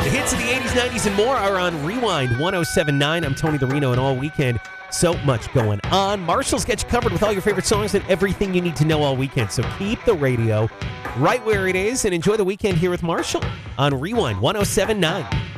hits of the 80s, 90s, and more are on Rewind 107.9. I'm Tony the Reno, and all weekend, so much going on. Marshall's got you covered with all your favorite songs and everything you need to know all weekend. So keep the radio right where it is and enjoy the weekend here with Marshall on Rewind 107.9.